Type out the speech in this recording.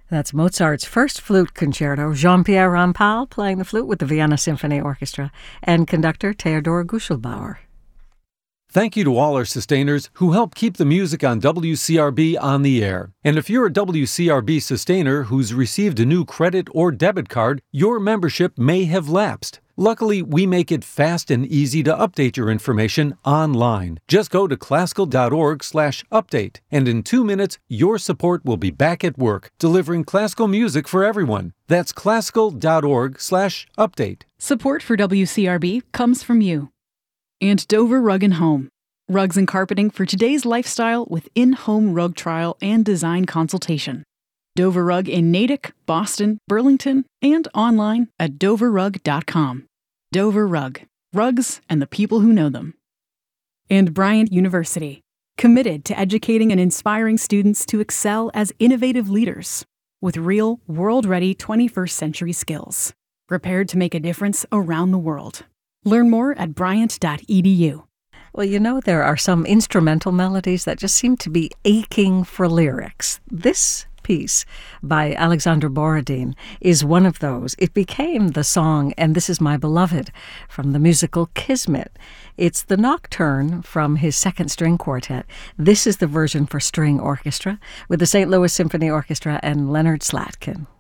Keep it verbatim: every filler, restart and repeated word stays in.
That's Mozart's first flute concerto, Jean-Pierre Rampal playing the flute with the Vienna Symphony Orchestra, and conductor Theodor Guschelbauer. Thank you to all our sustainers who help keep the music on W C R B on the air. And if you're a W C R B sustainer who's received a new credit or debit card, your membership may have lapsed. Luckily, we make it fast and easy to update your information online. Just go to classical dot org slash update, and in two minutes, your support will be back at work, delivering classical music for everyone. That's classical dot org slash update. Support for W C R B comes from you. And Dover Rug and Home. Rugs and carpeting for today's lifestyle with in-home rug trial and design consultation. Dover Rug in Natick, Boston, Burlington, and online at dover rug dot com. Dover Rug. Rugs and the people who know them. And Bryant University. Committed to educating and inspiring students to excel as innovative leaders with real, world-ready twenty-first century skills. Prepared to make a difference around the world. Learn more at bryant dot e d u. Well, you know, there are some instrumental melodies that just seem to be aching for lyrics. This piece by Alexander Borodin is one of those. It became the song "And This Is My Beloved" from the musical Kismet. It's the nocturne from his second string quartet. This is the version for string orchestra with the Saint Louis Symphony Orchestra and Leonard Slatkin.